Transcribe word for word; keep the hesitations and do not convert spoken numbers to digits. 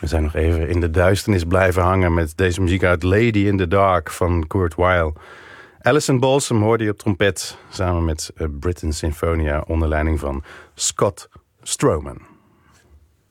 We zijn nog even in de duisternis blijven hangen met deze muziek uit Lady in the Dark van Kurt Weill. Alison Balsam hoorde je op trompet samen met Britten Sinfonia onder leiding van Scott Stroman.